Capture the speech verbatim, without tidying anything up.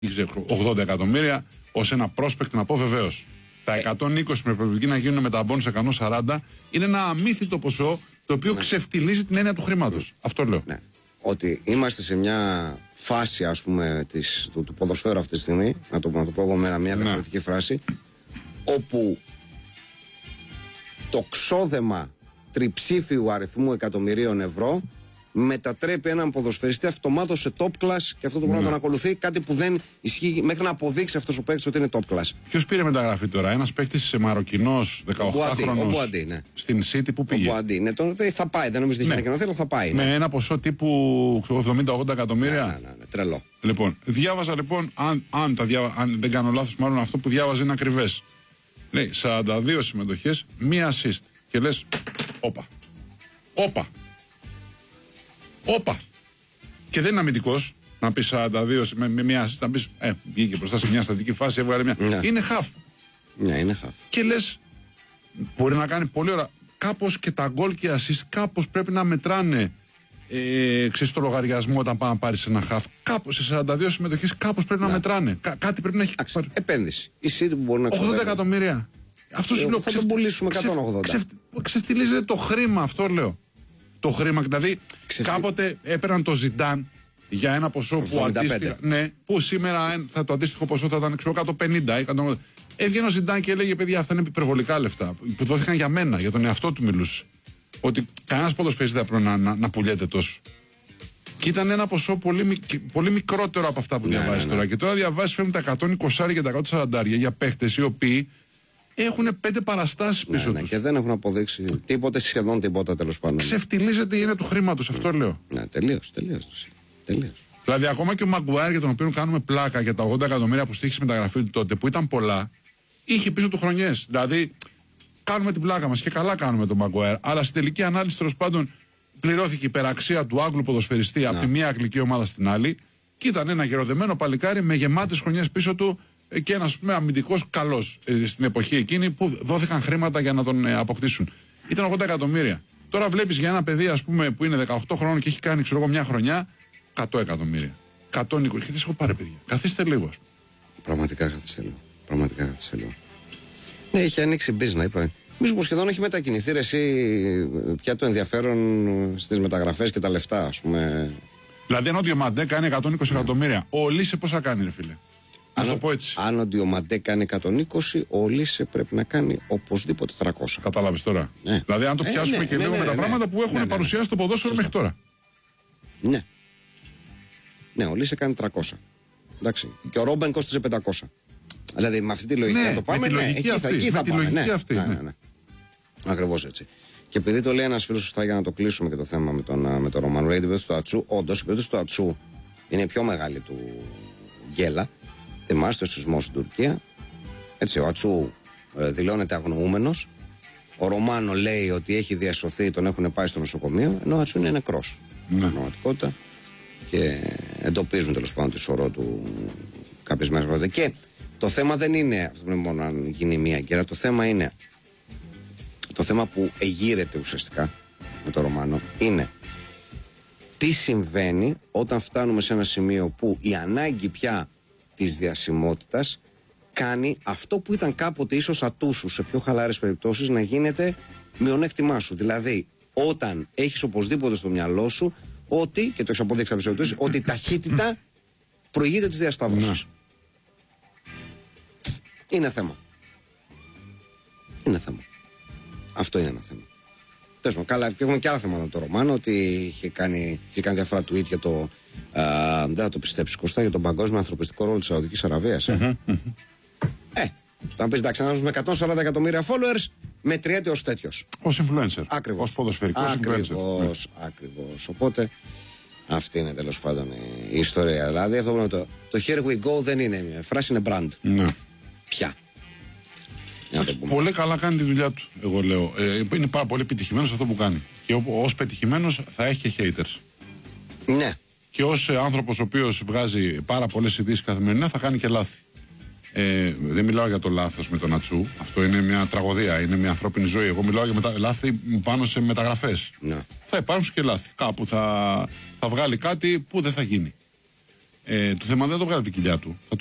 ογδόντα εκατομμύρια ως ένα prospect, να πω βεβαίως. Τα εκατόν είκοσι με προοπτική να γίνουν με τα bonus εκατόν σαράντα είναι ένα αμύθιτο ποσό το οποίο ναι. ξεφτιλίζει την έννοια του χρήματος. Ναι. Αυτό λέω. Ναι. Ότι είμαστε σε μια φάση, ας πούμε, της, του, του ποδοσφαίρου αυτή τη στιγμή, να το, να το πω εγώ με μια διαφορετική ναι. φράση, όπου το ξόδεμα τριψήφιου αριθμού εκατομμυρίων ευρώ μετατρέπει έναν ποδοσφαιριστή αυτομάτως σε top class και αυτό το πράγμα ναι. τον ακολουθεί, κάτι που δεν ισχύει μέχρι να αποδείξει αυτός ο παίκτης ότι είναι top class. Ποιος πήρε μεταγραφή τώρα, ένας παίκτης Μαροκινός δεκαοκτάχρονος ναι. στην City που πήγε. Ο Μπουαντί, ναι, τον, θα πάει, δεν νομίζω ότι έχει ανακοινωθεί, αλλά θα πάει. Με ναι. ένα ποσό τύπου εβδομήντα ογδόντα εκατομμύρια. Ναι, ναι, ναι, ναι, τρελό. Λοιπόν, διάβαζα λοιπόν, αν, αν, τα διάβα, αν δεν κάνω λάθος, μάλλον αυτό που διάβαζα είναι ακριβές. Λέει σαράντα δύο συμμετοχές, μία assist. Και λες, όπα. Όπα. Όπα. Και δεν είναι αμυντικός να πει σαράντα δύο με, με μία assist, να πει, ε, βγήκε μπροστά σε μια στατική φάση, έβγαλε μια. Ναι. Είναι half. Ναι, είναι half. Και λες, μπορεί να κάνει πολύ ώρα. Κάπως και τα γκολ και assist, κάπως πρέπει να μετράνε. Ε, ξέρεις το λογαριασμό όταν πάει να πάρει ένα half. Κάπως σε σαράντα δύο συμμετοχές, κάπως πρέπει να, να μετράνε. Κά, κάτι πρέπει να έχει. Άξι, επένδυση. Η City που μπορεί να ξοδεύει ογδόντα εκατομμύρια. Αυτό σου λέω. Θα τον πουλήσουμε εκατόν ογδόντα. Ξεφ, ξεφτιλίζεται το χρήμα, αυτό λέω. Το χρήμα, δηλαδή Ξεφτυ... κάποτε έπαιρναν το Ζιντάν για ένα ποσό που αντίστοιχα. Ναι, που σήμερα θα, το αντίστοιχο ποσό θα ήταν ξέρω, εκατόν πενήντα ή εκατόν ογδόντα. Έβγαινε ο Ζιντάν και έλεγε: παιδιά, αυτά είναι υπερβολικά λεφτά. Που δόθηκαν για μένα, για τον εαυτό του μιλούσε. Ότι κανένα ποδοσφαιριστής δεν πρέπει να, να, να πουλιέται τόσο. Και ήταν ένα ποσό πολύ, πολύ μικρότερο από αυτά που ναι, διαβάζει ναι, ναι. τώρα. Και τώρα διαβάζει φέρνουν τα εκατόν είκοσι και τα εκατόν σαράντα για παίχτες οι οποίοι έχουν πέντε παραστάσεις πίσω ναι, ναι, τους. Και δεν έχουν αποδείξει τίποτε, σχεδόν τίποτα τέλος πάντων. Ξεφτιλίζεται η έννοια του χρήματος, ναι. αυτό λέω. Ναι, τελείως, τελείως. τελείως. Δηλαδή, ακόμα και ο Μαγκουάιρ, για τον οποίο κάνουμε πλάκα για τα ογδόντα εκατομμύρια που στήχησε μεταγραφή του τότε, που ήταν πολλά, είχε πίσω του χρονιές. Δηλαδή, κάνουμε την πλάκα μας και καλά κάνουμε τον Μαγκουάιρ. Αλλά στην τελική ανάλυση, τέλος πάντων, πληρώθηκε η υπεραξία του Άγγλου ποδοσφαιριστή ναι. από τη μία αγγλική ομάδα στην άλλη. Και ήταν ένα γεροδεμένο παλικάρι με γεμάτες χρονιές πίσω του και ένας αμυντικός καλός ε, στην εποχή εκείνη που δόθηκαν χρήματα για να τον ε, αποκτήσουν. Ήταν ογδόντα εκατομμύρια. Τώρα βλέπεις για ένα παιδί, ας πούμε, που είναι δεκαοκτώ χρόνων και έχει κάνει, ξέρω εγώ, μια χρονιά εκατό εκατομμύρια. εκατόν είκοσι. Και τι έχω πάρει, παιδιά. Καθίστε λίγο, ας πούμε. Πραγματικά καθίστε λίγο. Πραγματικά καθίστε λίγο. Ναι, έχει ανοίξει business, είπα. Νομίζω που σχεδόν έχει μετακινηθεί ρε, εσύ πια το ενδιαφέρον στις μεταγραφές και τα λεφτά, ας πούμε. Δηλαδή, αν ο Διομαντέ κάνει εκατόν είκοσι εκατομμύρια, ο Λίσε πόσα κάνει, ρε φίλε. Αν, το πω έτσι. αν ο Διομαντέ κάνει εκατόν είκοσι, ο Λίσε πρέπει να κάνει οπωσδήποτε τριακόσια. Κατάλαβες τώρα. Ναι. Δηλαδή, αν το ε, πιάσουμε ναι, και ναι, λίγο ναι, με τα ναι, πράγματα ναι, που έχουν ναι, ναι, παρουσιάσει το ποδόσφαιρο μέχρι τώρα. Ναι. Ναι, ο Λίσε κάνει τριακόσια. Εντάξει. Και ο Ρόμπεν κόστιζε πεντακόσια. Δηλαδή, με αυτή τη λογική ναι, να το πάμε, ναι, εκεί θα, εκεί θα πάμε. Ναι, αυτή, ναι, ναι. ναι, ναι. Ακριβώς έτσι. Και επειδή το λέει ένας φίλος, σωστά για να το κλείσουμε και το θέμα με τον, με τον Ρωμανό, λέει την περίπτωση του Ατσού, όντως η περίπτωση του Ατσού είναι η πιο μεγάλη του γκέλα. Θυμάστε ο σεισμός στην Τουρκία. Έτσι, ο Ατσού ε, δηλώνεται αγνοούμενος. Ο Ρωμάνο λέει ότι έχει διασωθεί, τον έχουν πάει στο νοσοκομείο, ενώ ο Ατσού είναι νεκρός. Ναι. Στην πραγματικότητα. Και εντοπίζουν τέλος πάντων τη σωρό του κάποιες μέρες. Και το θέμα δεν είναι αυτό μόνο αν γίνει μία γκέλα, το θέμα είναι. Το θέμα που εγείρεται ουσιαστικά με το Ρωμάνο είναι τι συμβαίνει όταν φτάνουμε σε ένα σημείο που η ανάγκη πια της διασημότητας κάνει αυτό που ήταν κάποτε ίσως ατούσου σε πιο χαλάρες περιπτώσεις να γίνεται μειονέκτημά σου. Δηλαδή όταν έχεις οπωσδήποτε στο μυαλό σου ότι, και το έχεις αποδείξει κάποιες περιπτώσεις, ότι η ταχύτητα προηγείται της διασταύρωσης. Είναι θέμα. Είναι θέμα. Αυτό είναι ένα θέμα. Τέλος πάντων, καλά, και έχουμε και άλλα θέματα το Ρωμάνο, ότι είχε κάνει, είχε κάνει διάφορα tweet για το. Α, δεν θα το πιστέψει, Κωστά, για τον παγκόσμιο ανθρωπιστικό ρόλο της Σαουδικής Αραβίας. Ε, mm-hmm, mm-hmm. ε θα μου πεις, εντάξει, να με εκατόν σαράντα εκατομμύρια followers, μετριέται ως τέτοιος. Ως influencer. Ακριβώς. Ως ποδοσφαιρικός influencer. Ακριβώς, ακριβώς. Οπότε, αυτή είναι τέλος πάντων η, η ιστορία. Δηλαδή, αυτό που το, το here we go δεν είναι μια φράση, είναι brand. Ναι. Πια. Πολύ καλά κάνει τη δουλειά του, εγώ λέω. Ε, είναι πάρα πολύ επιτυχημένος σε αυτό που κάνει. Και ως πετυχημένος θα έχει και haters. Ναι. Και ως άνθρωπος ο οποίος βγάζει πάρα πολλές ειδήσεις καθημερινά θα κάνει και λάθη. Ε, δεν μιλάω για το λάθος με τον Ατσού. Αυτό είναι μια τραγωδία, είναι μια ανθρώπινη ζωή. Εγώ μιλάω για μετα... λάθη πάνω σε μεταγραφές. Ναι. Θα υπάρξουν και λάθη. Κάπου θα, θα βγάλει κάτι που δεν θα γίνει. Ε, το θέμα δεν το βγάλει από την κοιλιά του. Θα